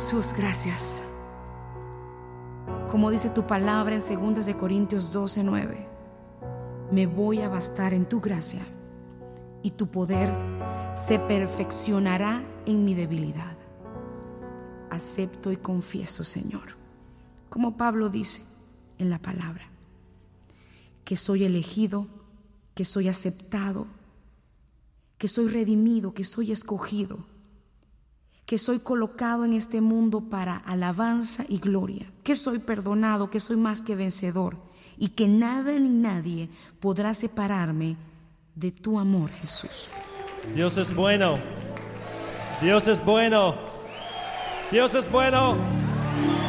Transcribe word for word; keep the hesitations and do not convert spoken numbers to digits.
Jesús, gracias. Como dice tu palabra en segunda de Corintios doce, nueve, me voy a bastar en tu gracia y tu poder se perfeccionará en mi debilidad. Acepto y confieso, Señor, como Pablo dice en la palabra, que soy elegido, que soy aceptado, que soy redimido, que soy escogido, que soy colocado en este mundo para alabanza y gloria, que soy perdonado, que soy más que vencedor y que nada ni nadie podrá separarme de tu amor, Jesús. Dios es bueno. Dios es bueno. Dios es bueno.